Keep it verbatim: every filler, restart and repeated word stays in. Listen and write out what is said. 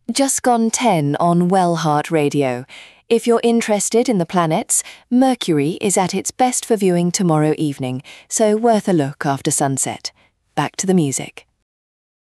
Just gone ten on Well Heart Radio. If you're interested in the planets, Mercury is at its best for viewing tomorrow evening, so worth a look after sunset. Back to the music.